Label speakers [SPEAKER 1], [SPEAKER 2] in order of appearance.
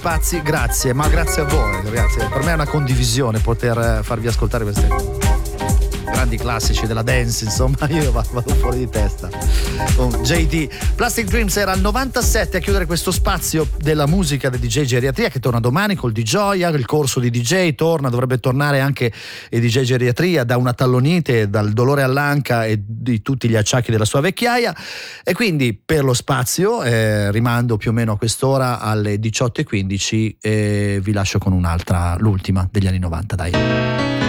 [SPEAKER 1] Pazzi, grazie, ma grazie a voi, ragazzi. Per me è una condivisione poter farvi ascoltare queste grandi classici della dance, insomma. Io vado fuori di testa con JD. Plastic Dreams era al 97 a chiudere questo spazio della musica del DJ Geriatria, che torna domani col DJ, il corso di DJ torna, dovrebbe tornare anche il DJ Geriatria da una tallonite, dal dolore all'anca e di tutti gli acciacchi della sua vecchiaia, e quindi per lo spazio rimando più o meno a quest'ora alle 18:15 e vi lascio con un'altra, l'ultima degli anni 90, dai.